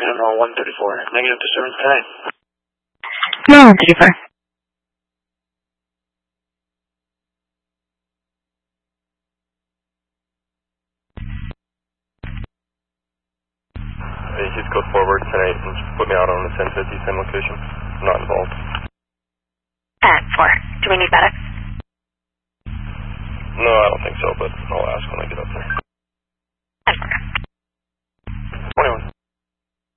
General 134. Negative disturbance tonight. No, 134. He's go forward tonight and just put me out on the 1050 same location. I'm not involved. 4. Do we need medics? No, I don't think so, but I'll ask when I get up there.